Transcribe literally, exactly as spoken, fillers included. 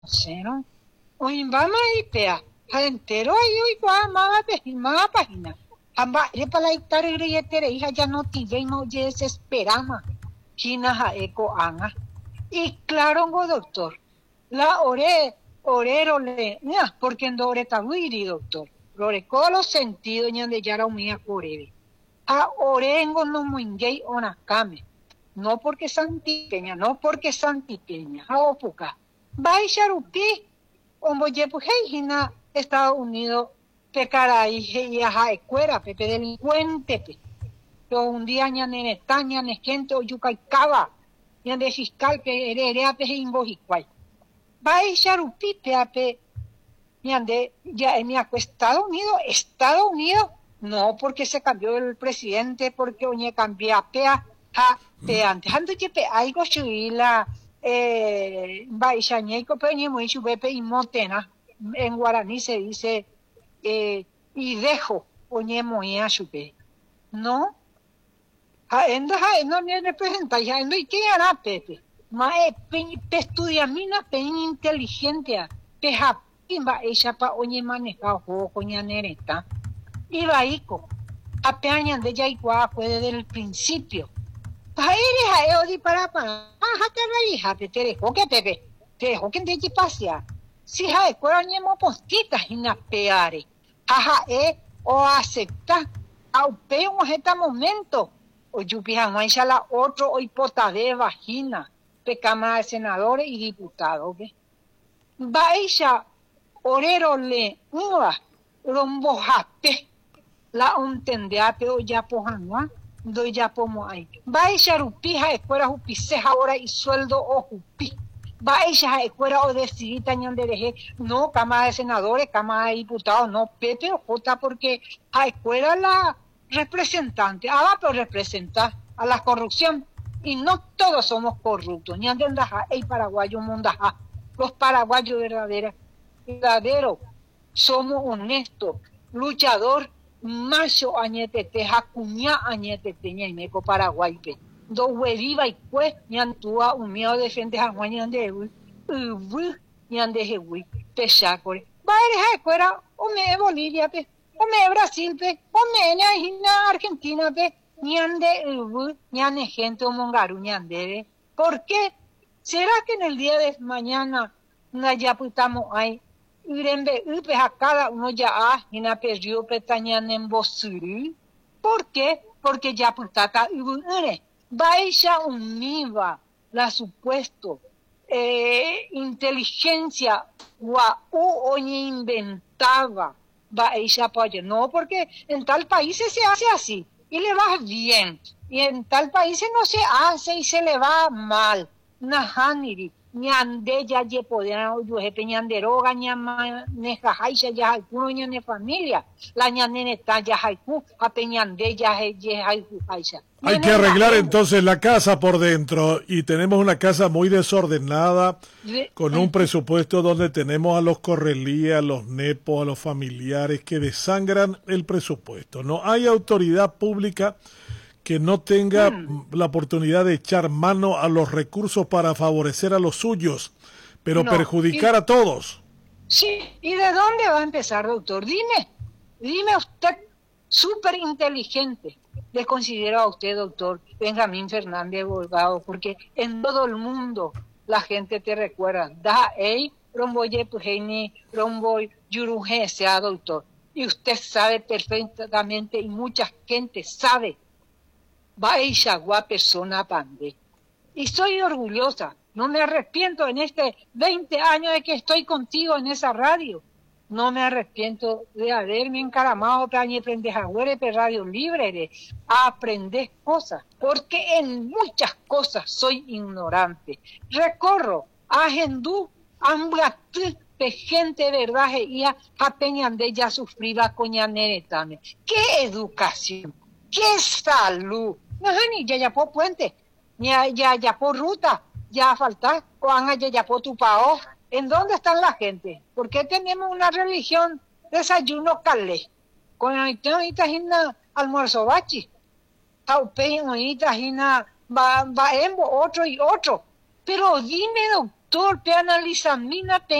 cero. Oye, vamos y pea. Entero y igual más más página. Amba, le para la hectárea y hija ya no tiene no ya desesperama. China ha eco anga. Y claro, go doctor. La ore, orero le, ya, porque en ore tabuiri, doctor. Lore, con los sentidos, ñande yara umía corebe. A orengo no muingei ona kame. No porque santipeña, no porque santipeña. A opuka. Vai charupi, ombo yepu hina Estados Unidos, pecaray, y aja escuela, pepe delincuente, pe. Pero un día ñane taña, ne gente o yucaicaba, ñande fiscal, pe, erea, pe, imbojicuay. Vai charupi, pe, pe, ñande, ya, en mi Estados Unidos, Estados Unidos, no porque se cambió el presidente, porque oñe cambia, pe, a, pe, antes, ando que pe, algo chuila, eh, vai chañeco, pe, ñe muy chubepe y motena. En guaraní se dice eh, y dejo oñe moía chupe no a enda a no me representa ya no y qué hará pepe ma e pe, pe estudia mina pe inteligente pe ja pimba ella pa oñe maneja o coña nereta y vaico a peña de ya igual fue desde el principio pa eres a eo di para para ja te reija te te dejo que pepe te dejo que te pasea. Si hay cuerñemo postitas y napeare, jaja e o acepta, au pe un jeta momento, o yupijan mancha la otro o hipota de vagina, pe cámara de senadores y diputados, ve. Baisha orero le uva, rombojape, la untendeape o ya pojanua, do ya pomo ahí. Baisha rupija escuela jupiceja ahora y sueldo o jupi. Va ella a escuela o decidita ñande deje, no, Cámara de Senadores, Cámara de Diputados, no, Pepe o J, porque a escuela la representante, ah, pero representa a la corrupción, y no todos somos corruptos, ñande andaja, el paraguayo mundaja, los paraguayos verdaderos, verdaderos, somos honestos, luchador, macho añetete, jacuña añetete, ñaimeco paraguay, pe. Do hueviva y pues ñantua un miedo de frente a Juan ñande uy uy ñande hewi pechacore va a escuela o me Bolivia pe o me Brasil pe o me na Argentina pe ñande uy ñane gente o mongaru ñande ¿por qué? ¿Será que en el día de mañana na ya putamos ahí irembe upe a cada uno ya a na perdió petañan en bosuri? ¿Por qué? Porque ya putata uy Baisha univa la supuesto eh, inteligencia wa u oñe inventaba Baisha apoyo. No, porque en tal país se hace así y le va bien. Y en tal país no se hace y se le va mal. Nahaniri, ñande ya ye podían yo je peñanderoga ñama neja haisha ya alguno ñane familia. La ñanene está ya haiku a peñande ya ye haiku haisha. Hay que arreglar entonces la casa por dentro y tenemos una casa muy desordenada con un presupuesto donde tenemos a los correlías, a los nepos, a los familiares que desangran el presupuesto. No hay autoridad pública que no tenga mm. la oportunidad de echar mano a los recursos para favorecer a los suyos, pero no, perjudicar y, a todos. Sí, ¿y de dónde va a empezar, doctor? Dime, dime usted, súper inteligente. Le considero a usted, doctor Benjamín Fernández Bolgado, porque en todo el mundo la gente te recuerda. Da, ey, romboye, pujeini, romboy, yuruje, sea doctor. Y usted sabe perfectamente, y mucha gente sabe, va a persona pande. Y soy orgullosa, no me arrepiento en este veinte años de que estoy contigo en esa radio. No me arrepiento de haberme encaramado para aprender a ver radio libre, de aprender cosas, porque en muchas cosas soy ignorante. Recorro a Gendú, a de gente verdad y a peñan de ya sufriba coñaneretame. ¿Qué educación? ¿Qué salud? No, ni ya ya por puente, ni ya ya por ruta, ya falta, o ya ya por tu pao. ¿En dónde están la gente? ¿Por qué tenemos una religión desayuno calé? Con ahorita hina almuerzo bachi. Taupe ahorita hina va va otro y otro. Pero dime, doctor, pe analizamina,